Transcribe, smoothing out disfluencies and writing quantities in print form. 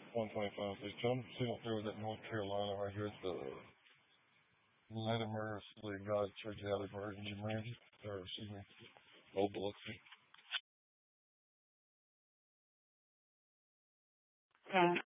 125. Please tell them signal through with that North Carolina right here at the Latimer Assembly of God Church out of Emergency Management, or excuse me, Mobile. Okay.